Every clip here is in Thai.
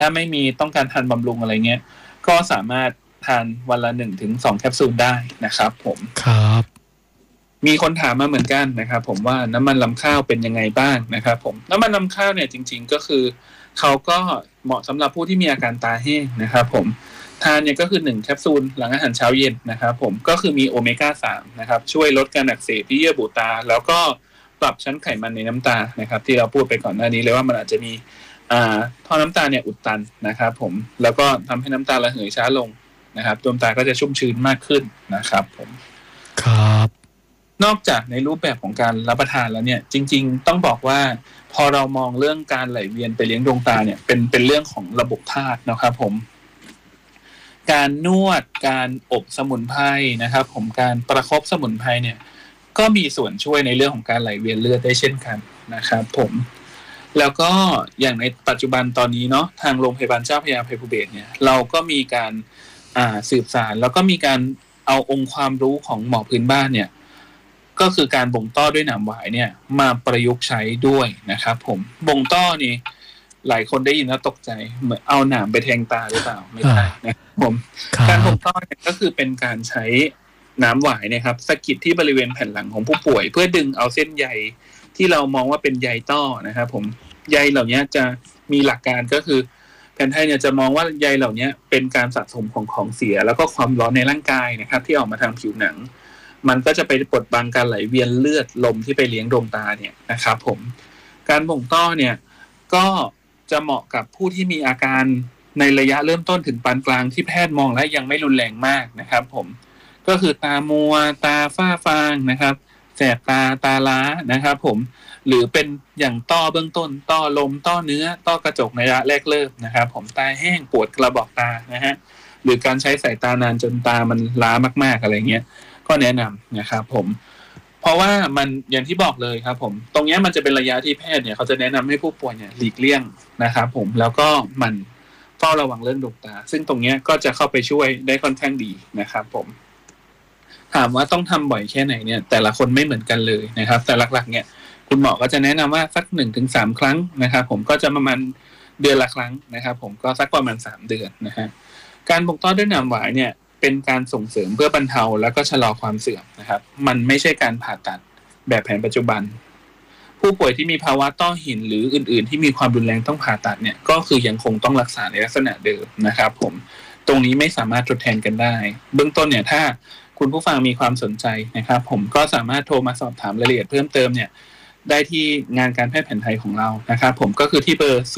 ถ้าไม่มีต้องการทานบำรุงอะไรเงี้ยก็สามารถทานวันละ 1-2 แคปซูลได้นะครับผมครับมีคนถามมาเหมือนกันนะครับผมว่าน้ำมันรำข้าวเป็นยังไงบ้างนะครับผมน้ำมันรำข้าวเนี่ยจริงๆก็คือเขาก็เหมาะสำหรับผู้ที่มีอาการตาแห้งนะครับผมทานเนี่ยก็คือ1แคปซูลหลังอาหารเช้าเย็นนะครับผมก็คือมีโอเมก้า3นะครับช่วยลดการอักเสบที่เยื่อบุตาแล้วก็ปรับชั้นไขมันในน้ำตานะครับที่เราพูดไปก่อนหน้านี้เลยว่ามันอาจจะมีท่อน้ำตาเนี่ยอุดตันนะครับผมแล้วก็ทำให้น้ำตาระเหยช้าลงนะครับดวงตาก็จะชุ่มชื้นมากขึ้นนะครับผมครับนอกจากในรูปแบบของการรับประทานแล้วเนี่ยจริงๆต้องบอกว่าพอเรามองเรื่องการไหลเวียนไปเลี้ยงดวงตาเนี่ยเป็นเรื่องของระบบธาตุนะครับผมการนวดการอบสมุนไพรนะครับผมการประคบสมุนไพรเนี่ยก็มีส่วนช่วยในเรื่องของการไหลเวียนเลือดได้เช่นกันนะครับผมแล้วก็อย่างในปัจจุบันตอนนี้เนาะทางโรงพยาบาลเจ้าพระยาอภัยภูเบศรเนี่ยเราก็มีการสืบสานแล้วก็มีการเอาองค์ความรู้ของหมอพื้นบ้านเนี่ยก็คือการบ่งต้อด้วยหนามหวายเนี่ยมาประยุกต์ใช้ด้วยนะครับผมบ่งต้อนี่หลายคนได้ยินแล้วตกใจเหมือนเอาหนามไปแทงตาหรือเปล่าไม่ใช่นะครับผมการบ่งต้อเนี่ยก็คือเป็นการใช้หนามหวายนะครับสะกิดที่บริเวณแผ่นหลังของผู้ป่วยเพื่อดึงเอาเส้นใยที่เรามองว่าเป็นใยต้อนะครับผมใยเหล่านี้จะมีหลักการก็คือแผนไทยเนี่ยจะมองว่าใยเหล่านี้เป็นการสะสมของเสียแล้วก็ความร้อนในร่างกายนะครับที่ออกมาทางผิวหนังมันก็จะไปบดบังการไหลเวียนเลือดลมที่ไปเลี้ยงดวงตาเนี่ยนะครับผมการบ่งต้อเนี่ยก็จะเหมาะกับผู้ที่มีอาการในระยะเริ่มต้นถึงปานกลางที่แพทย์มองและยังไม่รุนแรงมากนะครับผมก็คือตามัวตาฝ้าฟางนะครับแสบตาล้านะครับผมหรือเป็นอย่างต้อเบื้องต้นต้อลมต้อเนื้อต้อกระจกในระยะแรกเริ่มนะครับผมตาแห้งปวดกระบอกตานะฮะหรือการใช้สายตานานจนตามันล้ามากๆอะไรเงี้ยก็แนะนำนะครับผมเพราะว่ามันอย่างที่บอกเลยครับผมตรงนี้มันจะเป็นระยะที่แพทย์เนี่ยเขาจะแนะนำให้ผู้ป่วยเนี่ยหลีกเลี่ยงนะครับผมแล้วก็มันเฝ้าระวังเรื่องดวงตาซึ่งตรงนี้ก็จะเข้าไปช่วยได้ค่อนข้างดีนะครับผมถามว่าต้องทำบ่อยแค่ไหนเนี่ยแต่ละคนไม่เหมือนกันเลยนะครับแต่หลักๆเนี่ยคุณหมอก็จะแนะนำว่าสัก 1-3 ครั้งนะครับผมก็จะประมาณเดือนละครั้งนะครับผมก็สักประมาณ3เดือนนะฮะการบ่งต้อด้วยหนามหวายเนี่ยเป็นการส่งเสริมเพื่อบรรเทาแล้วก็ชะลอความเสื่อมนะครับมันไม่ใช่การผ่าตัดแบบแผนปัจจุบันผู้ป่วยที่มีภาวะต้อหินหรืออื่นๆที่มีความรุนแรงต้องผ่าตัดเนี่ยก็คือยังคงต้องรักษาในลักษณะเดิมนะครับผมตรงนี้ไม่สามารถทดแทนกันได้เบื้องต้นเนี่ยถ้าคุณผู้ฟังมีความสนใจนะครับผมก็สามารถโทรมาสอบถามรายละเอียดเพิ่มเติมเนี่ยได้ที่งานการแพทย์แผนไทยของเรานะครับผมก็คือที่เบอร์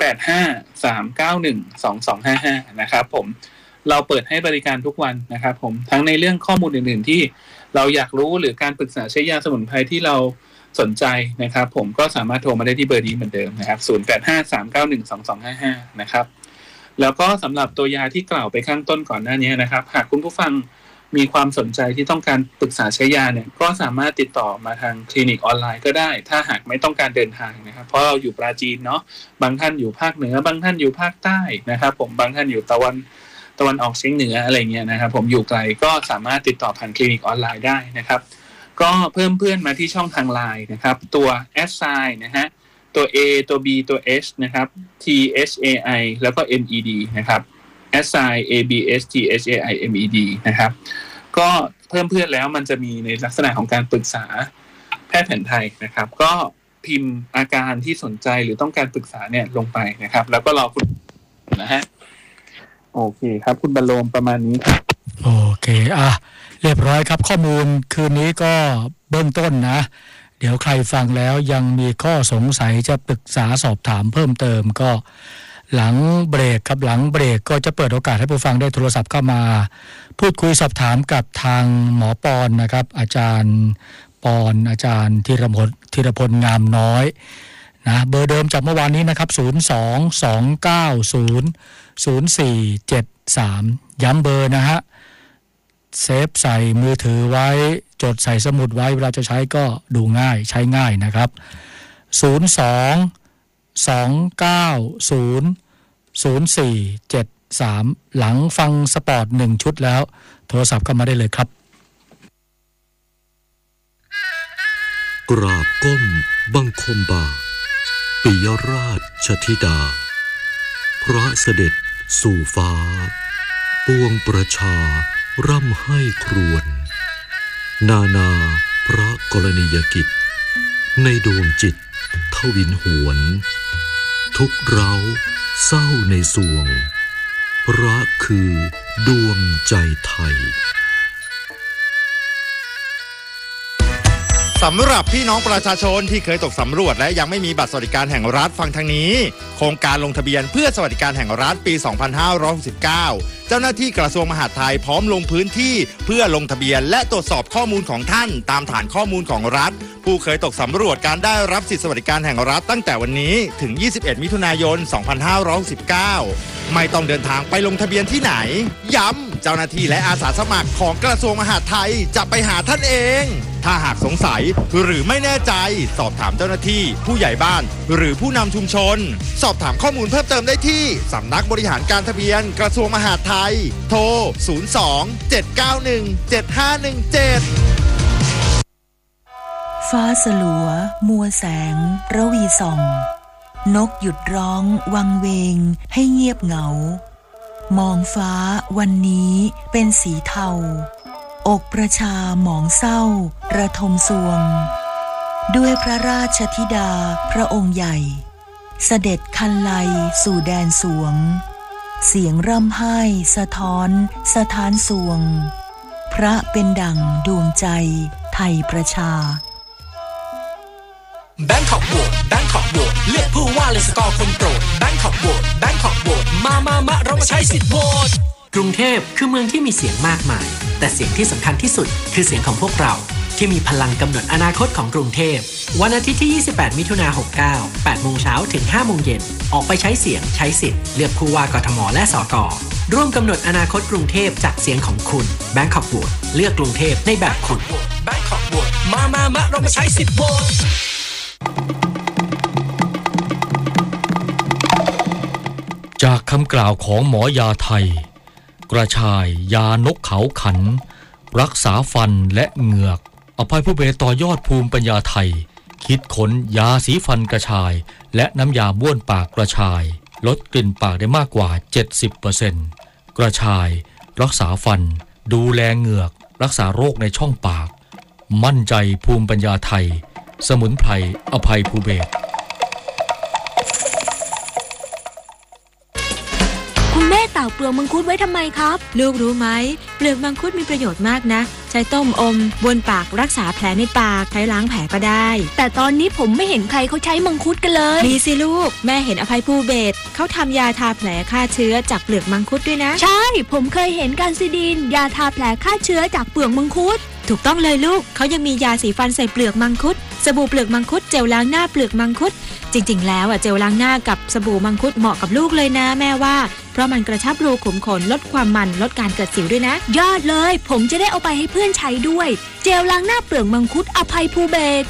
0853912255นะครับผมเราเปิดให้บริการทุกวันนะครับผมทั้งในเรื่องข้อมูลอื่นๆที่เราอยากรู้หรือการปรึกษาใช้ยาสมุนไพรที่เราสนใจนะครับผมก็สามารถโทรมาได้ที่เบอร์นี้เหมือนเดิมนะครับ0853912255นะครับแล้วก็สำหรับตัวยาที่กล่าวไปข้างต้นก่อนหน้านี้นะครับหากคุณผู้ฟังมีความสนใจที่ต้องการปรึกษาใช้ยาเนี่ยก็สามารถติดต่อมาทางคลินิกออนไลน์ก็ได้ถ้าหากไม่ต้องการเดินทางนะครับเพราะเราอยู่ปราจีนเนาะบางท่านอยู่ภาคเหนือบางท่านอยู่ภาคใต้นะครับผมบางท่านอยู่ตะวันออกเฉียงเหนืออะไรเงี้ยนะครับผมอยู่ไกลก็สามารถติดต่อผ่านคลินิกออนไลน์ได้นะครับก็เพิ่มเพื่อนมาที่ช่องทางไลน์นะครับตัว @ นะฮะตัว A ตัว B ตัว H นะครับ THAI แล้วก็ MED นะครับ@ABSTHAIMED นะครับก็เพิ่มเพื่อนแล้วมันจะมีในลักษณะของการปรึกษาแพทย์แผนไทยนะครับก็พิมพ์อาการที่สนใจหรือต้องการปรึกษาเนี่ยลงไปนะครับแล้วก็รอคุณนะฮะโอเคครับคุณบรรโลมประมาณนี้ครับโอเคเรียบร้อยครับข้อมูลคืนนี้ก็เบื้องต้นนะเดี๋ยวใครฟังแล้วยังมีข้อสงสัยจะปรึกษาสอบถามเพิ่มเติมก็หลังเบรกครับหลังเบรกก็จะเปิดโอกาสให้ผู้ฟังได้โทรศัพท์เข้ามาพูดคุยสอบถามกับทางหมอปอนนะครับอาจารย์ปอนอาจารย์ธีรพลงามน้อยนะเบอร์เดิมจากเมื่อวานนี้นะครับ022900473ย้ำเบอร์นะฮะเซฟใส่มือถือไว้จดใส่สมุดไว้เวลาจะใช้ก็ดูง่ายใช้ง่ายนะครับ02-290-0473หลังฟังสปอร์ต1ชุดแล้วโทรศัพท์เข้ามาได้เลยครับกราบก้มบังคมบาปิยราชธิดาพระเสด็จสู่ฟ้าปวงประชาร่ำให้ครวญนานาพระกรณียกิจในดวงจิตทวินหวนทุกเร้าเศร้าในสวงพระคือดวงใจไทยสำหรับพี่น้องประชาชนที่เคยตกสำรวจและยังไม่มีบัตรสวัสดิการแห่งรัฐฟังทางนี้โครงการลงทะเบียนเพื่อสวัสดิการแห่งรัฐปี 2569 เจ้าหน้าที่กระทรวงมหาดไทยพร้อมลงพื้นที่เพื่อลงทะเบียนและตรวจสอบข้อมูลของท่านตามฐานข้อมูลของรัฐผู้เคยตกสำรวจการได้รับสิทธิสวัสดิการแห่งรัฐตั้งแต่วันนี้ถึง 21 มิถุนายน 2569 ไม่ต้องเดินทางไปลงทะเบียนที่ไหนย้ำเจ้าหน้าที่และอาสาสมัครของกระทรวงมหาดไทยจะไปหาท่านเองถ้าหากสงสัยหรือไม่แน่ใจสอบถามเจ้าหน้าที่ผู้ใหญ่บ้านหรือผู้นำชุมชนสอบถามข้อมูลเพิ่มเติมได้ที่สำนักบริหารการทะเบียนกระทรวงมหาดไทยโทร 02-791-7517 ฟ้าสลัวมัวแสงระวีส่องนกหยุดร้องวังเวงให้เงียบเหงามองฟ้าวันนี้เป็นสีเทาอกประชาหมองเศร้าระทมสวงด้วยพระราชธิดาพระองค์ใหญ่เสด็จคันไลสู่แดนสวงเสียงร่ำไห้สะท้อนสถานสวงพระเป็นดั่งดวงใจไทยประชาแบงคอกโหวตแบงคอกโหวตเลือกผู้ว่าเลยสกอร์คนโปรดแบงคอกโหวตแบงคอกโหวตมาเรามาใช้สิทธิ์โหวตกรุงเทพคือเมืองที่มีเสียงมากมายแต่เสียงที่สำคัญที่สุดคือเสียงของพวกเราที่มีพลังกำหนดอนาคตของกรุงเทพวันอาทิตย์ที่ 28 มิถุนายน 69 8 โมงเช้าถึง 5 โมงเย็นออกไปใช้เสียงใช้สิทธิ์เลือกผู้ว่ากทมและสกร่วมกำหนดอนาคตกรุงเทพจากเสียงของคุณแบงคอกโหวตเลือกกรุงเทพในแบบคุณแบงคอกโหวตมาเรามาใช้สิทธิ์โหวตจากคำกล่าวของหมอยาไทยกระชายยานกเขาขันรักษาฟันและเหงือกอภัยผู้เบศต่อยอดภูมิปัญญาไทยคิดค้นยาสีฟันกระชายและน้ำยาบ้วนปากกระชายลดกลิ่นปากได้มากกว่า 70% กระชายรักษาฟันดูแลเหงือกรักษาโรคในช่องปากมั่นใจภูมิปัญญาไทยสมุนไพรอภัยภูเบศคุณแม่ตากเปลือกมังคุดไว้ทำไมครับลูกรู้ไหมเปลือกมังคุดมีประโยชน์มากนะใช้ต้มอมบ้วนปากรักษาแผลในปากใช้ล้างแผลก็ได้แต่ตอนนี้ผมไม่เห็นใครเขาใช้มังคุดกันเลยมีสิลูกแม่เห็นอภัยภูเบศเขาทำยาทาแผลฆ่าเชื้อจากเปลือกมังคุดด้วยนะใช่ผมเคยเห็นการซิดีนยาทาแผลฆ่าเชื้อจากเปลือกมังคุดถูกต้องเลยลูกเขายังมียาสีฟันใส่เปลือกมังคุดสบู่เปลือกมังคุดเจลล้างหน้าเปลือกมังคุดจริงๆแล้วเจลล้างหน้ากับสบู่มังคุดเหมาะกับลูกเลยนะแม่ว่าเพราะมันกระชับรูขุมขนลดความมันลดการเกิดสิวด้วยนะยอดเลยผมจะได้เอาไปให้เพื่อนใช้ด้วยเจลล้างหน้าเปลือกมังคุดอภัยภูเบศ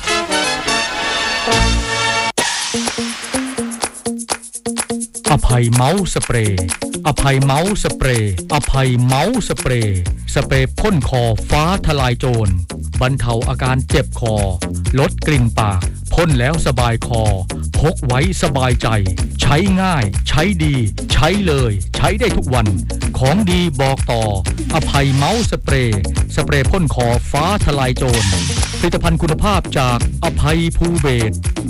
อภัยเมาส์สเปรย์อภัยเมาส์สเปรย์อภัยเมาส์สเปรย์สเปรย์พ่นคอฟ้าทลายโจรบรรเทาอาการเจ็บคอลดกลิ่นปากพ่นแล้วสบายคอพกไว้สบายใจใช้ง่ายใช้ดีใช้เลยใช้ได้ทุกวันของดีบอกต่ออภัยเมาส์สเปรย์สเปรย์พ่นคอฟ้าทลายโจรผลิตภัณฑ์คุณภาพจากอภัยภูเบศ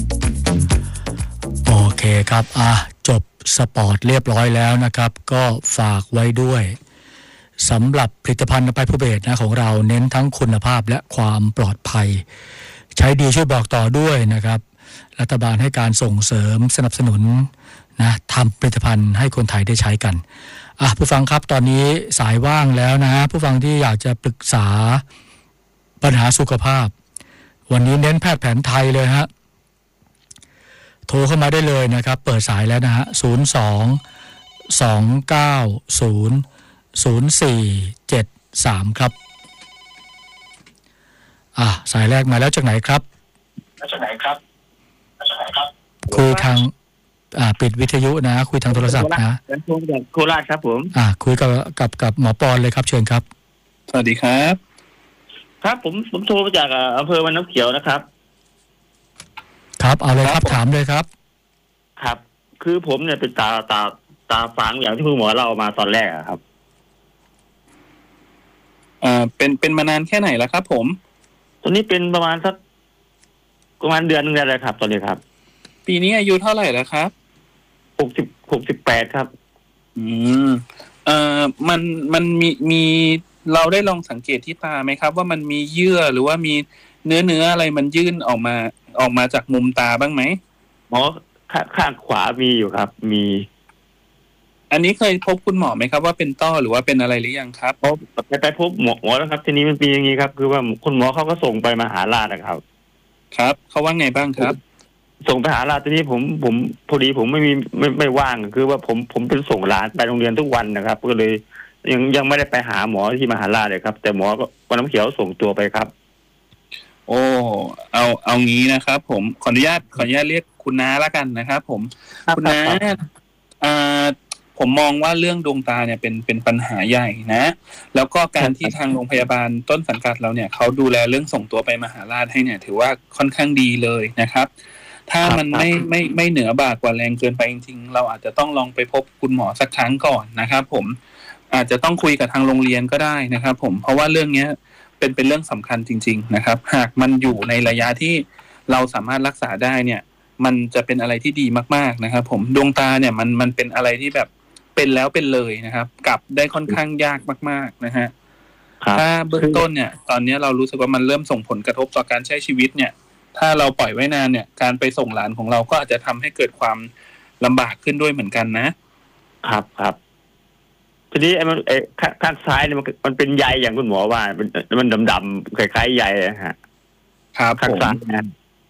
โอเคครับจบสปอร์ตเรียบร้อยแล้วนะครับก็ฝากไว้ด้วยสำหรับผลิตภัณฑ์อภัยภูเบศของเราเน้นทั้งคุณภาพและความปลอดภัยใช้ดีช่วยบอกต่อด้วยนะครับรัฐบาลให้การส่งเสริมสนับสนุนนะทำผลิตภัณฑ์ให้คนไทยได้ใช้กันผู้ฟังครับตอนนี้สายว่างแล้วนะฮะผู้ฟังที่อยากจะปรึกษาปัญหาสุขภาพวันนี้เน้นแพทย์แผนไทยเลยฮะโทรเข้ามาได้เลยนะครับเปิดสายแล้วนะฮะ02-290-0473ครับสายแรกมาแล้วจากไหนครับคุยทางปิดวิทยุนะคุยทางโทรศัพท์นะโคราชครับผมคุยกับหมอปอนเลยครับเชิญครับสวัสดีครับครับผมโทรมาจากอำเภอวังน้ำเขียวนะครับครับเอาเลยครับถามเลยครับครับคือผมเนี่ยเป็นตาตาฝางอย่างที่คุณหมอเล่ามาตอนแรกอะครับเป็นมานานแค่ไหนแล้วครับผมตอนนี้เป็นประมาณเดือนนึงแล้วเลยครับ ตอนนี้ครับปีนี้อายุเท่าไหร่แล้วครับ 68ครับมันมีเราได้ลองสังเกตที่ตาไหมครับว่ามันมีเยื่อหรือว่ามีเนื้ออะไรมันยื่นออกมาจากมุมตาบ้างไหมข้างขวามีอยู่ครับมีอันนี้เคยพบคุณหมอไหมครับว่าเป็นต้อหรือว่าเป็นอะไรหรือยังครับไปพบหมอแล้วครับทีนี้มันเป็นอย่างนี้ครับคือว่าคุณหมอเขาก็ส่งไปมหาราชนะครับครับเขาว่าไงบ้างครับส่งไปหาราชทีนี้ผมพอดีผมไม่ว่างคือว่าผมเป็นส่งหลานไปโรงเรียนทุกวันนะครับก็เลยยังไม่ได้ไปหาหมอที่มหาราชเลยครับแต่หมอก็วันน้ำเขียวส่งตัวไปครับโอ้เอางี้นะครับผมขออนุญาตเรียกคุณน้าละกันนะครับผมคุณน้าผมมองว่าเรื่องดวงตาเนี่ยเป็นปัญหาใหญ่นะแล้วก็การที่ทางโรงพยาบาลต้นสังกัดเราเนี่ยเขาดูแลเรื่องส่งตัวไปมหาราชให้เนี่ยถือว่าค่อนข้างดีเลยนะครับถ้ามันไม่เหนือบากกว่าแรงเกินไปจริงๆเราอาจจะต้องลองไปพบคุณหมอสักครั้งก่อนนะครับผมอาจจะต้องคุยกับทางโรงเรียนก็ได้นะครับผมเพราะว่าเรื่องนี้เป็นเรื่องสำคัญจริงๆนะครับหากมันอยู่ในระยะที่เราสามารถรักษาได้เนี่ยมันจะเป็นอะไรที่ดีมากๆนะครับผมดวงตาเนี่ยมันเป็นอะไรที่แบบเป็นแล้วเป็นเลยนะครับกลับได้ค่อนข้างยากมากๆนะฮะถ้าเบื้องต้นเนี่ยตอนนี้เรารู้สึกว่ามันเริ่มส่งผลกระทบต่อการใช้ชีวิตเนี่ยถ้าเราปล่อยไว้นานเนี่ยการไปส่งหลานของเราก็อาจจะทำให้เกิดความลำบากขึ้นด้วยเหมือนกันนะครับทีนี้ข้างซ้ายเนี่ยมันเป็นใยอย่างคุณหมอว่ามันดำๆคล้ายๆใยฮะครับข้างซ้ายนะ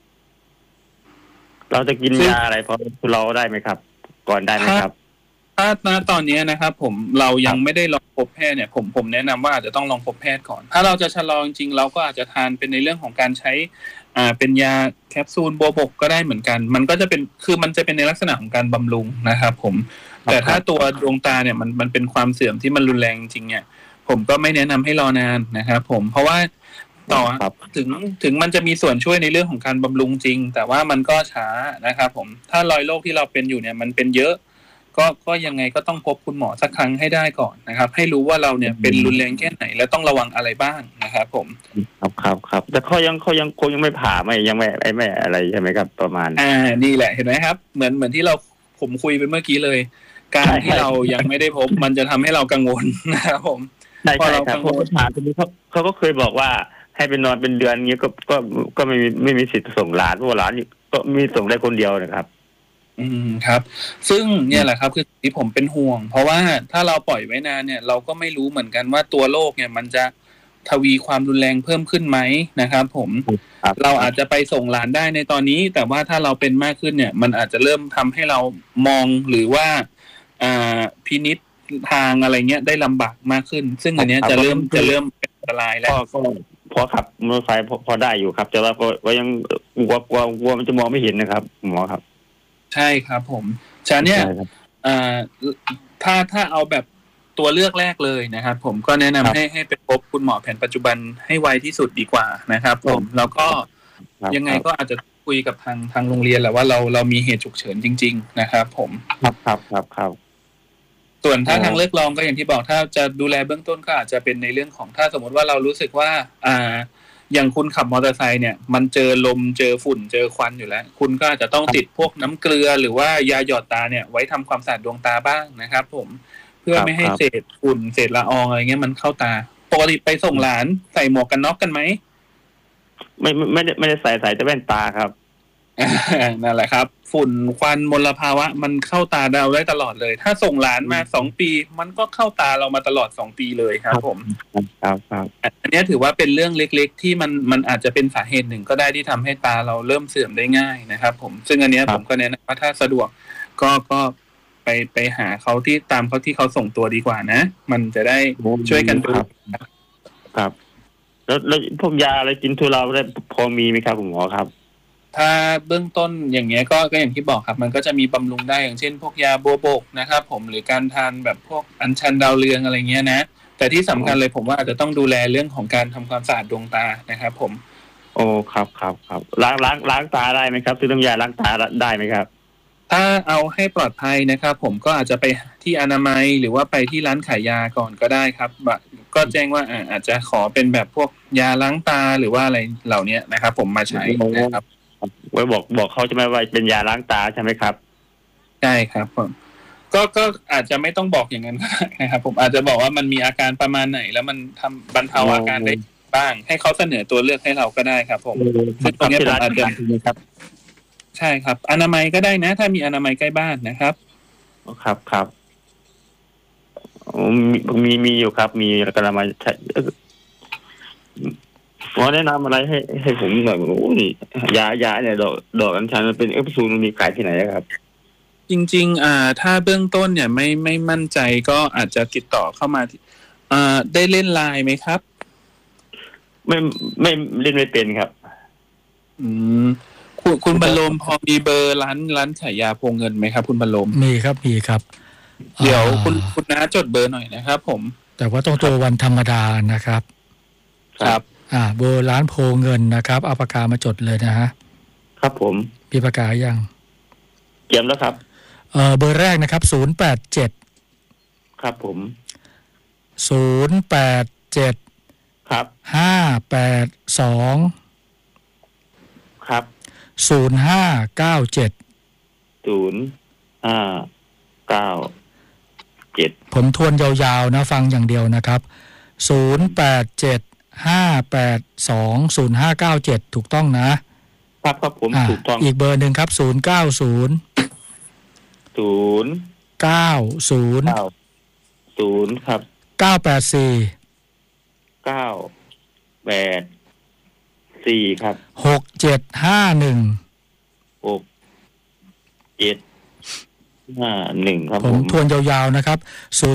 เราจะกินยาอะไรพอเราได้ไหมครับก่อนได้ไหมครับถ้าตอนนี้นะครับผมเรายังไม่ได้ลองพบแพทย์เนี่ยผมแนะนำว่าอาจจะต้องลองพบแพทย์ก่อนถ้าเราจะชะลอจริงๆเราก็อาจจะทานเป็นในเรื่องของการใช้เป็นยาแคปซูลบัวบกก็ได้เหมือนกันมันก็จะเป็นคือมันจะเป็นในลักษณะของการบำรุงนะครับผมแต่ถ้าตัวดวงตาเนี่ยมันเป็นความเสื่อมที่มันรุนแรงจริงเนี่ยผมก็ไม่แนะนำให้รอนานนะครับผมเพราะว่าต่อถึงมันจะมีส่วนช่วยในเรื่องของการบำรุงจริงแต่ว่ามันก็ช้านะครับผมถ้ารอยโรคที่เราเป็นอยู่เนี่ยมันเป็นเยอะก็ยังไงก็ต้องพบคุณหมอสักครั้งให้ได้ก่อนนะครับให้รู้ว่าเราเนี่ยเป็นรุนแรงแค่ไหนและต้องระวังอะไรบ้างนะครับผมครับแต่เขายังคงยังไม่ผ่าไม่ยังไม่อะไรใช่ไหมครับประมาณนี่แหละเห็นไหมครับเหมือนที่ผมคุยไปเมื่อกี้เลยการที่เรายังไม่ได้พบมันจะทำให้เรากังวลนะครับผมพอเรากังวลผ่าทีนี้เขาก็เคยบอกว่าให้ไปนอนเป็นเดือนเงี้ยก็ไม่มีสิทธิ์ส่งหลานเพราะว่าหลานก็มีส่งได้คนเดียวนะครับครับซึ่งเนี่ยแหละครับคือที่ผมเป็นห่วงเพราะว่าถ้าเราปล่อยไว้นานเนี่ยเราก็ไม่รู้เหมือนกันว่าตัวโรคเนี่ยมันจะทวีความรุนแรงเพิ่มขึ้นไหมนะครับผมเราอาจจะไปส่งหลานได้ในตอนนี้แต่ว่าถ้าเราเป็นมากขึ้นเนี่ยมันอาจจะเริ่มทำให้เรามองหรือว่าพินิจทางอะไรเงี้ยได้ลำบากมากขึ้นซึ่งอันนี้จะเริ่มเป็นอันตรายแล้วก็พอขับมอเตอร์ไซค์พอได้อยู่ครับแต่ว่าก็ยังกลัวมันจะมองไม่เห็นนะครับหมอครับใช่ครับผมฉะนั้นเนี่ยถ้าเอาแบบตัวเลือกแรกเลยนะครับผมก็แนะนำให้ไปพบคุณหมอแผนปัจจุบันให้ไวที่สุดดีกว่านะครับผมแล้วก็ยังไงก็อาจจะคุยกับทางโรงเรียนแหละว่าเรามีเหตุฉุกเฉินจริงๆนะครับผมครับส่วนถ้าทางเลือกรองก็อย่างที่บอกถ้าจะดูแลเบื้องต้นก็อาจจะเป็นในเรื่องของถ้าสมมติว่าเรารู้สึกว่าอย่างคุณขับมอเตอร์ไซค์เนี่ยมันเจอลมเจอฝุ่นเจอควันอยู่แล้วคุณก็อาจจะต้องติดพวกน้ำเกลือหรือว่ายาหยอดตาเนี่ยไว้ทำความสะอาดดวงตาบ้างนะครับผมเพื่อไม่ให้เศษฝุ่นเศษละอองอะไรเงี้ยมันเข้าตาปกติไปส่งหลานใส่หมวกกันน็อกกันไหมไม่ได้ใส่แต่แว่นตาครับนั่นแหละครับฝุ่นควันมลภาวะมันเข้าตาเราได้ตลอดเลยถ้าส่งหลานมา2 ปีมันก็เข้าตาเรามาตลอด2 ปีเลยครับผมครับอันนี้ถือว่าเป็นเรื่องเล็กๆที่มันอาจจะเป็นสาเหตุหนึ่งก็ได้ที่ทำให้ตาเราเริ่มเสื่อมได้ง่ายนะครับผมซึ่งอันนี้ผมก็แนะนำว่าถ้าสะดวกก็ไปหาเขาที่ตามเขาที่เขาส่งตัวดีกว่านะมันจะได้ช่วยกันดูครับแล้วพวกยาอะไรกินทุเลาได้พอมีไหมครับคุณหมอครับถ้าเบื้องต้นอย่างเงี้ยก็อย่างที่บอกครับมันก็จะมีบำรุงได้อย่างเช่นพวกยาบัวบกนะครับผมหรือการทานแบบพวกอัญชันดาวเรืองอะไรเงี้ยนะแต่ที่สำคัญเลยผมว่าอาจจะต้องดูแลเรื่องของการทำความสะอาดดวงตานะครับผมโอ้ครับล้างตาได้ไหมครับซื้อน้ำยาล้างตาได้ไหมครับถ้าเอาให้ปลอดภัยนะครับผมก็อาจจะไปที่อนามัยหรือว่าไปที่ร้านขายยาก่อนก็ได้ครับก็แจ้งว่าอาจจะขอเป็นแบบพวกยาล้างตาหรือว่าอะไรเหล่านี้นะครับผมมาใช้นะครับไว้บอกเขาจะไม่ว่าเป็นยาล้างตาใช่ไหมครับใช่ครับผมก็อาจจะไม่ต้องบอกอย่างนั้นก็ได้นะครับผมอาจจะบอกว่ามันมีอาการประมาณไหนแล้วมันทำบรรเทาอาการได้บ้างให้เขาเสนอตัวเลือกให้เราก็ได้ครับผมซึ่งตรงนี้ผมอาจจะใช่ครับอนามัยก็ได้นะถ้ามีอนามัยใกล้บ้านนะครับครับมีอยู่ครับมีกระมังหมอแนะนำอะไรให้ผมหน่อยนี่ยาเนี่ยดอกอัญชันมันเป็นเอฟซูลมีขายที่ไหนครับจริงๆถ้าเบื้องต้นเนี่ยไม่มั่นใจก็อาจจะติดต่อเข้ามาได้เล่นไลน์ไหมครับไม่เล่นไม่เป็นครับคุณบรรลมพอมีเบอร์ร้านขายยาโพเงินไหมครับคุณบรรลมมีครับเดี๋ยวคุณน้าจดเบอร์หน่อยนะครับผมแต่ว่าต้องตัววันธรรมดานะครับครับเบอร์ร้านโพเงินนะครับเอาปากกามาจดเลยนะฮะครับผมมีปากกายังเตรียมแล้วครับเบอร์แรกนะครับ087 ครับผม 087 ครับ 582 ครับ 0597 0597 ผมทวนยาวๆนะฟังอย่างเดียวนะครับ087-582-0597ถูกต้องนะครับผมถูกต้องอีกเบอร์หนึ่งครับ090 ครับ 984 ครับ 6751ครับผมทวนยาวๆนะครับ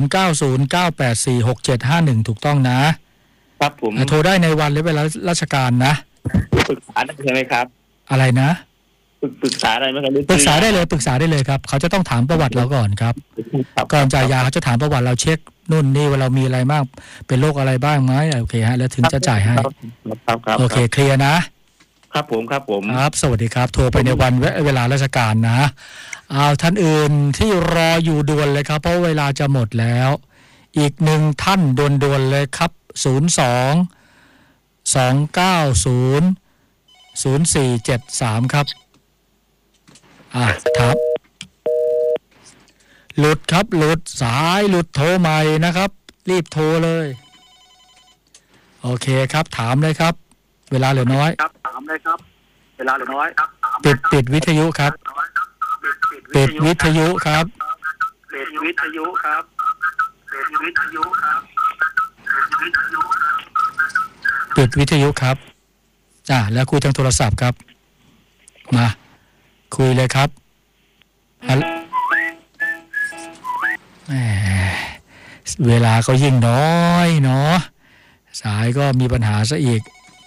0909846751ถูกต้องนะครับผมโทรได้ในวันหรือเวลาราชการนะปรึกษาได้ใช่ไหมครับอะไรนะปรึกษาได้ไหมครับปรึกษาได้เลยครับเขาจะต้องถามประวัติเราก่อนครับก่อนจ่ายยาเขาจะถามประวัติเราเช็คนู่นนี่ว่าเรามีอะไรบ้างเป็นโรคอะไรบ้างไหมโอเคฮะแล้วถึงจะจ่ายให้ครับโอเคเคลียร์นะครับผมครับสวัสดีครับโทรไปในวันเวลาราชการนะท่านอื่นที่รออยู่ด่วนเลยครับเพราะเวลาจะหมดแล้วอีกหนึ่งท่านด่วนๆเลยครับ02-290-0473ครับครับหลุดสายหลุดโทรใหม่นะครับรีบโทรเลยโอเคครับถามเลยครับเวลาเหลือน้อยครับถามเลยครับเวลาเหลือน้อยปิดวิทยุครับปิดวิทยุครับแล้วคุยทางโทรศัพท์ครับมาคุยเลยครับเวลาก็ยิ่งน้อยเนาะสายก็มีปัญหาซะอีก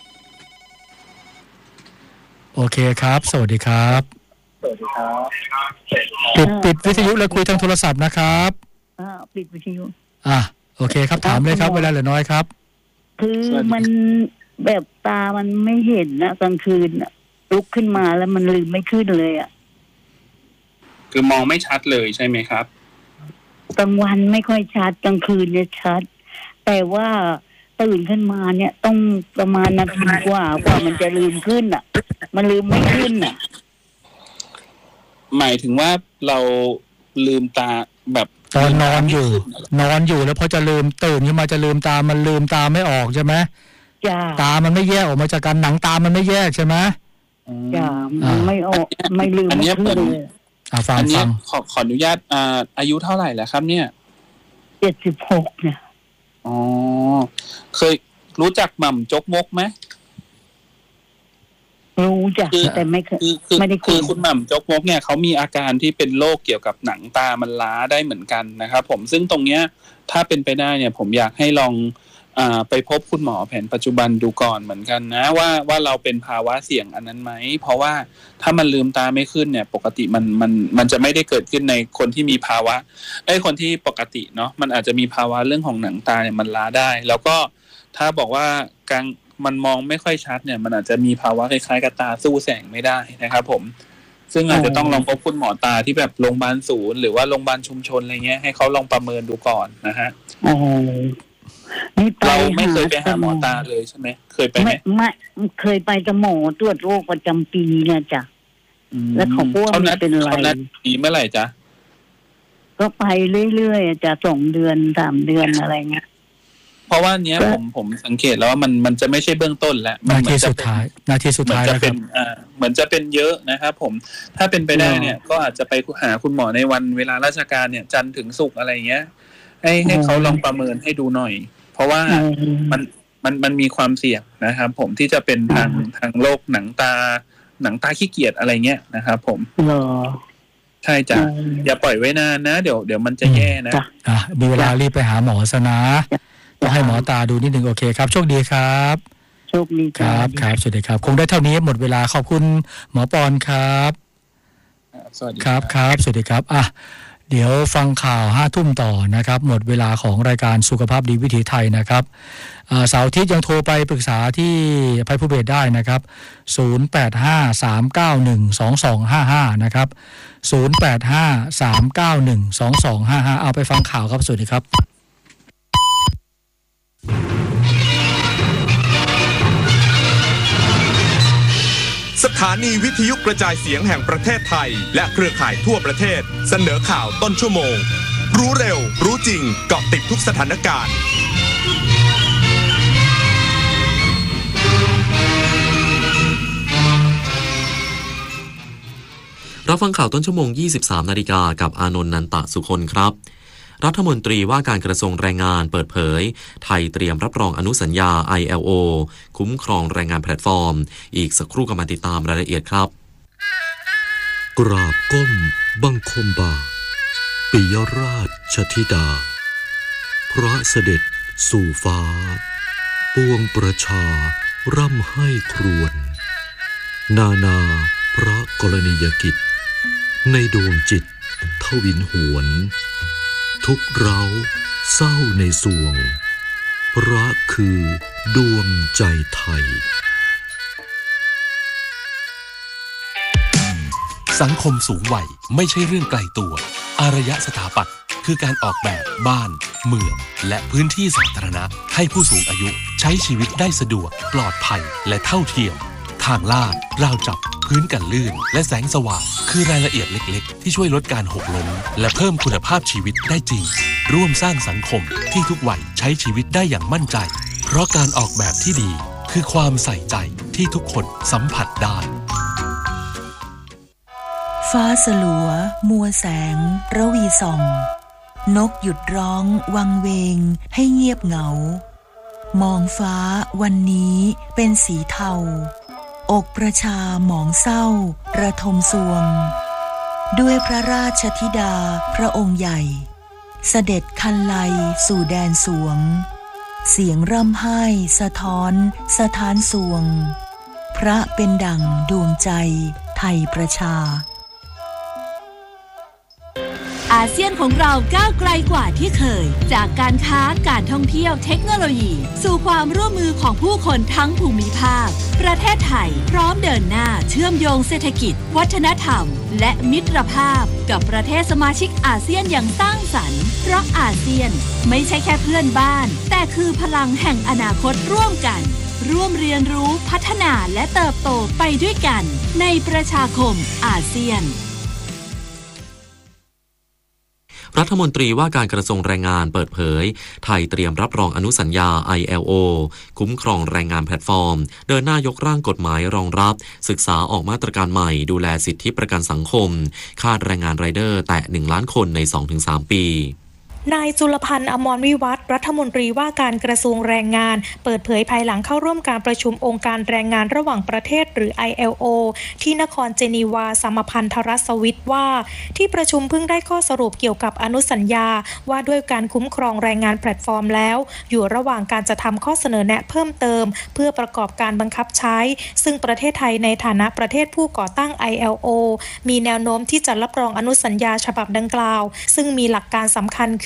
โอเคครับสวัสดีครับปิดวิทยุแล้วคุยทางโทรศัพท์นะครับปิดวิทยุโอเคครับถามเลยครับเวลาเหลือน้อยครับคือมันแบบตามันไม่เห็นนะกลางคืนลุกขึ้นมาแล้วมันลืมไม่ขึ้นเลยคือมองไม่ชัดเลยใช่ไหมครับกลางวันไม่ค่อยชัดกลางคืนเนี่ยชัดแต่ว่าตื่นขึ้นมาเนี่ยต้องประมาณนาทีกว่ามันจะลืมขึ้นมันลืมไม่ขึ้นหมายถึงว่าเราลืมตาแบบตอนนอนอยู่แล้วพอจะลืมตื่นขึ้นมาจะลืมตามันลืมตาไม่ออกใช่ไหมตามันไม่แยกออกมาจากกันหนังตามันไม่แยกใช่ไหมมันไม่ออกไม่ลืมอันนี้เป็นฟังขออนุญาตอายุเท่าไหร่แล้วครับเนี่ย 76เนี่ยเคยรู้จักหม่ำจกมกไหมรู้จักแต่ไม่เคยไม่ได้คือคุณหม่ำจกมกเนี่ยเขามีอาการที่เป็นโรคเกี่ยวกับหนังตามันล้าได้เหมือนกันนะครับผมซึ่งตรงเนี้ยถ้าเป็นไปได้เนี่ยผมอยากให้ลองไปพบคุณหมอแผนปัจจุบันดูก่อนเหมือนกันนะว่าเราเป็นภาวะเสี่ยงอันนั้นไหมเพราะว่าถ้ามันลืมตาไม่ขึ้นเนี่ยปกติมันจะไม่ได้เกิดขึ้นในคนที่มีภาวะคนที่ปกติเนาะมันอาจจะมีภาวะเรื่องของหนังตาเนี่ยมันล้าได้แล้วก็ถ้าบอกว่ากลางมันมองไม่ค่อยชัดเนี่ยมันอาจจะมีภาวะคล้ายๆกับตาสู้แสงไม่ได้นะครับผมซึ่งอาจจะต้องลองพบคุณหมอตาที่แบบโรงพยาบาลศูนย์หรือว่าโรงพยาบาลชุมชนอะไรเงี้ยให้เขาลองประเมินดูก่อนนะฮะเราไม่เคยไปหาหมอตาเลยใช่ไหมเคยไปไหมไม่เคยไปกับหมอตรวจโรคประจำปีเนี่ยจ้ะแล้วเขาพูดว่าไม่เป็นไรเขานัดปีเมื่อไหร่จ๊ะก็ไปเรื่อยๆจะ2 เดือน3 เดือนอะไรเงี้ยเพราะว่าเนี้ยผมสังเกตแล้วว่ามันจะไม่ใช่เบื้องต้นแล้วนาทีสุดท้ายจะเป็นเหมือนจะเป็นเยอะนะครับผมถ้าเป็นไปได้เนี่ยก็อาจจะไปหาคุณหมอในวันเวลาราชการเนี่ยจันทร์ถึงศุกร์อะไรเงี้ยให้เขาลองประเมินให้ดูหน่อยเพราะว่ามันมีความเสี่ยงนะครับผมที่จะเป็นทางโรคหนังตาขี้เกียจอะไรเงี้ยนะครับผมใช่จ้ะอย่าปล่อยไว้นานนะเดี๋ยวมันจะแย่นะมีเวลารีบไปหาหมอซะนะต้องให้หมอตาดูนิดนึงโอเคครับโชคดีครับโชคดีครับสวัสดีครับคงได้เท่านี้หมดเวลาขอบคุณหมอปอนครับสวัสดีครับสวัสดีครับเดี๋ยวฟังข่าว5 ทุ่มต่อนะครับหมดเวลาของรายการสุขภาพดีวิถีไทยนะครับเสาร์อาทิตย์ยังโทรไปปรึกษาที่ภัยภูเบศได้นะครับ0853912255นะครับ0853912255เอาไปฟังข่าวครับสวัสดีครับสถานีวิทยุกระจายเสียงแห่งประเทศไทยและเครือข่ายทั่วประเทศเสนอข่าวต้นชั่วโมงรู้เร็วรู้จริงเกาะติดทุกสถานการณ์รับฟังข่าวต้นชั่วโมง 23 นาฬิกากับอานนท์ นันตสุคนครับรัฐมนตรีว่าการกระทรวงแรงงานเปิดเผยไทยเตรียมรับรองอนุสัญญา ILO คุ้มครองแรงงานแพลตฟอร์มอีกสักครู่ก็มาติดตามรายละเอียดครับกราบก้มบังคมบาปิยราชธิดาพระเสด็จสู่ฟ้าปวงประชาร่ำให้ครวญนานาพระกรณียกิจในดวงจิตทวินหวนทุกเราเศร้าในสวงพระคือดวงใจไทยสังคมสูงวัยไม่ใช่เรื่องไกลตัวอารยสถาปัตย์คือการออกแบบบ้านเมืองและพื้นที่สาธารณะให้ผู้สูงอายุใช้ชีวิตได้สะดวกปลอดภัยและเท่าเทียมทางลาดราวจับพื้นกันลื่นและแสงสว่างคือรายละเอียดเล็กๆที่ช่วยลดการหกล้มและเพิ่มคุณภาพชีวิตได้จริงร่วมสร้างสังคมที่ทุกวัยใช้ชีวิตได้อย่างมั่นใจเพราะการออกแบบที่ดีคือความใส่ใจที่ทุกคนสัมผัสได้ฟ้าสลัวมัวแสงระวีส่องนกหยุดร้องวังเวงให้เงียบเหงามองฟ้าวันนี้เป็นสีเทาอกประชาหมองเศร้าระทมสวงด้วยพระราชธิดาพระองค์ใหญ่เสด็จคันไลสู่แดนสวงเสียงร่ำไห้สะท้อนสถานสวงพระเป็นดั่งดวงใจไทยประชาอาเซียนของเราก้าวไกลกว่าที่เคยจากการค้าการท่องเที่ยวเทคโนโลยีสู่ความร่วมมือของผู้คนทั้งภูมิภาคประเทศไทยพร้อมเดินหน้าเชื่อมโยงเศรษฐกิจวัฒนธรรมและมิตรภาพกับประเทศสมาชิกอาเซียนอย่างสร้างสรรค์เพราะอาเซียนไม่ใช่แค่เพื่อนบ้านแต่คือพลังแห่งอนาคตร่วมกันร่วมเรียนรู้พัฒนาและเติบโตไปด้วยกันในประชาคมอาเซียนรัฐมนตรีว่าการกระทรวงแรงงานเปิดเผยไทยเตรียมรับรองอนุสัญญา ILO คุ้มครองแรงงานแพลตฟอร์มเดินหน้ายกร่างกฎหมายรองรับศึกษาออกมาตรการใหม่ดูแลสิทธิประกันสังคมคาดแรงงานไรเดอร์แตะ 1 ล้านคนใน 2-3 ปีนายจุลพันธ์ อมรวิวัฒน์รัฐมนตรีว่าการกระทรวงแรงงานเปิดเผยภายหลังเข้าร่วมการประชุมองค์การแรงงานระหว่างประเทศหรือ ILO ที่นครเจนีวาสหพันธรัฐสวิสว่าที่ประชุมเพิ่งได้ข้อสรุปเกี่ยวกับอนุสัญญาว่าด้วยการคุ้มครองแรงงานแพลตฟอร์มแล้วอยู่ระหว่างการจะทำข้อเสนอแนะเพิ่มเติมเพื่อประกอบการบังคับใช้ซึ่งประเทศไทยในฐานะประเทศผู้ก่อตั้ง ILO มีแนวโน้มที่จะรับรองอนุสัญญาฉบับดังกล่าวซึ่งมีหลักการสำคัญคือ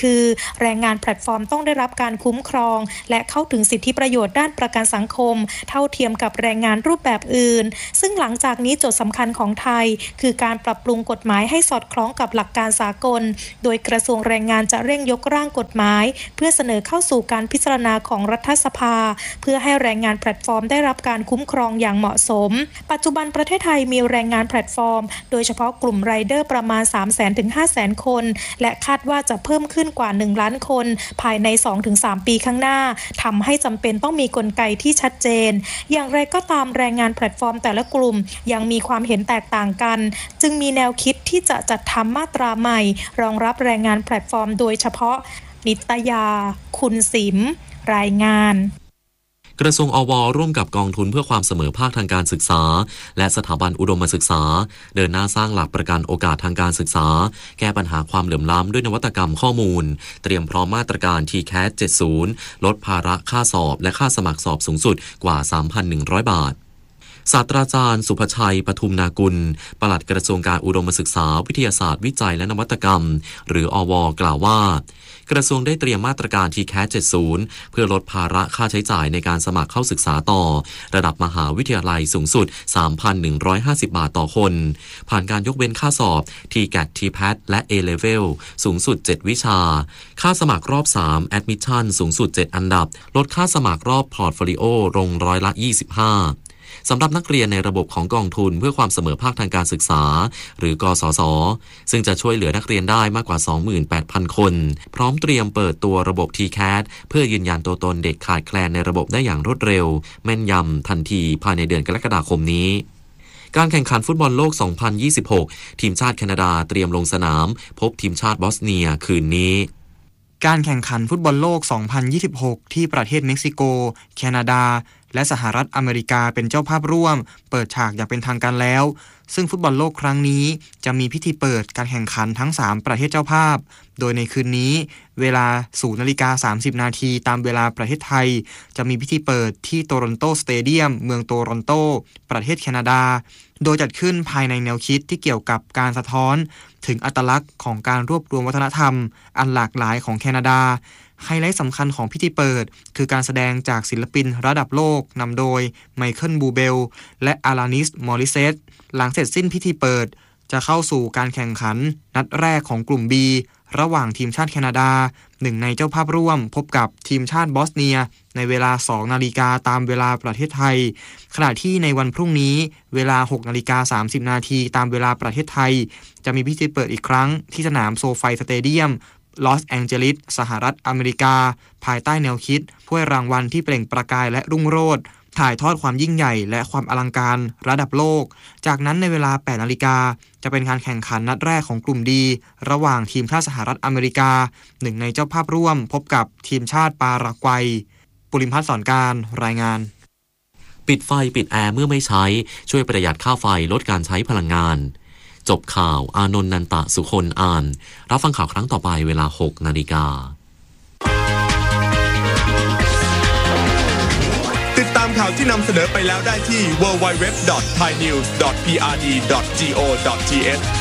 คือแรงงานแพลตฟอร์มต้องได้รับการคุ้มครองและเข้าถึงสิทธิประโยชน์ด้านประกันสังคมเท่าเทียมกับแรงงานรูปแบบอื่นซึ่งหลังจากนี้โจทย์สำคัญของไทยคือการปรับปรุงกฎหมายให้สอดคล้องกับหลักการสากลโดยกระทรวงแรงงานจะเร่งยกร่างกฎหมายเพื่อเสนอเข้าสู่การพิจารณาของรัฐสภาเพื่อให้แรงงานแพลตฟอร์มได้รับการคุ้มครองอย่างเหมาะสมปัจจุบันประเทศไทยมีแรงงานแพลตฟอร์มโดยเฉพาะกลุ่มไรเดอร์ประมาณ 300,000 ถึง 500,000 คนและคาดว่าจะเพิ่มขึ้นกว่า1ล้านคนภายใน 2-3 ปีข้างหน้าทำให้จำเป็นต้องมีกลไกที่ชัดเจนอย่างไรก็ตามแรงงานแพลตฟอร์มแต่ละกลุ่มยังมีความเห็นแตกต่างกันจึงมีแนวคิดที่จะจัดทำมาตราใหม่รองรับแรงงานแพลตฟอร์มโดยเฉพาะนิตยาคุณสิมรายงานกระทรวงอว.ร่วมกับกองทุนเพื่อความเสมอภาคทางการศึกษาและสถาบันอุดมศึกษาเดินหน้าสร้างหลักประกันโอกาสทางการศึกษาแก้ปัญหาความเหลื่อมล้ำด้วยนวัตกรรมข้อมูลเตรียมพร้อมมาตรการ TCAS 70ลดภาระค่าสอบและค่าสมัครสอบสูงสุดกว่า 3,100 บาทศาสตราจารย์สุภชัยปทุมนากุลปลัดกระทรวงการอุดมศึกษาวิทยาศาสตร์วิจัยและนวัตกรรมหรืออว.กล่าวว่ากระทรวงได้เตรียมมาตรการ TCAS 70เพื่อลดภาระค่าใช้จ่ายในการสมัครเข้าศึกษาต่อระดับมหาวิทยาลัยสูงสุด 3,150 บาทต่อคนผ่านการยกเว้นค่าสอบ TGAT TPAT และ A-Level สูงสุด 7 วิชาค่าสมัครรอบ 3 Admission สูงสุด 7 อันดับลดค่าสมัครรอบ Portfolio ลง25%สำหรับนักเรียนในระบบของกองทุนเพื่อความเสมอภาคทางการศึกษาหรือกสศซึ่งจะช่วยเหลือนักเรียนได้มากกว่า 28,000 คนพร้อมเตรียมเปิดตัวระบบ TCAS เพื่อยืนยันตัวตนเด็กขาดแคลนในระบบได้อย่างรวดเร็วแม่นยำทันทีภายในเดือนกรกฎาคมนี้การแข่งขันฟุตบอลโลก 2026 ทีมชาติแคนาดาเตรียมลงสนามพบทีมชาติบอสเนียคืนนี้การแข่งขันฟุตบอลโลก 2026 ที่ประเทศเม็กซิโกแคนาดาและสหรัฐอเมริกาเป็นเจ้าภาพร่วมเปิดฉากอย่างเป็นทางการแล้วซึ่งฟุตบอลโลกครั้งนี้จะมีพิธีเปิดการแข่งขันทั้ง3ประเทศเจ้าภาพโดยในคืนนี้เวลา 0:30 นาทีตามเวลาประเทศไทยจะมีพิธีเปิดที่โตรอนโตสเตเดียมเมืองโตรอนโตประเทศแคนาดาโดยจัดขึ้นภายในแนวคิดที่เกี่ยวกับการสะท้อนถึงอัตลักษณ์ของการรวบรวมวัฒนธรรมอันหลากหลายของแคนาดาไฮไลท์สำคัญของพิธีเปิดคือการแสดงจากศิลปินระดับโลกนำโดยไมเคิลบูเบลและอาลานิสมอริเซตหลังเสร็จสิ้นพิธีเปิดจะเข้าสู่การแข่งขันนัดแรกของกลุ่ม B ระหว่างทีมชาติแคนาดาหนึ่งในเจ้าภาพร่วมพบกับทีมชาติบอสเนียในเวลา 2 นาฬิกาตามเวลาประเทศไทยขณะที่ในวันพรุ่งนี้เวลา 6:30 นาทีตามเวลาประเทศไทยจะมีพิธีเปิดอีกครั้งที่สนามโซไฟสเตเดียมลอสแองเจลิสสหรัฐอเมริกาภายใต้แนวคิดถ้วยรางวัลที่เปล่งประกายและรุ่งโรจน์ถ่ายทอดความยิ่งใหญ่และความอลังการระดับโลกจากนั้นในเวลา 8 นาฬิกาจะเป็นการแข่งขันนัดแรกของกลุ่มดีระหว่างทีมชาติสหรัฐอเมริกาหนึ่งในเจ้าภาพร่วมพบกับทีมชาติปารากวัยปุริมพัฒน์สอนการรายงานปิดไฟปิดแอร์เมื่อไม่ใช้ช่วยประหยัดค่าไฟลดการใช้พลังงานจบข่าวอานนท์นันตะสุคนอ่านรับฟังข่าวครั้งต่อไปเวลา 6 นาฬิกาติดตามข่าวที่นำเสนอไปแล้วได้ที่ www.thainews.prd.go.th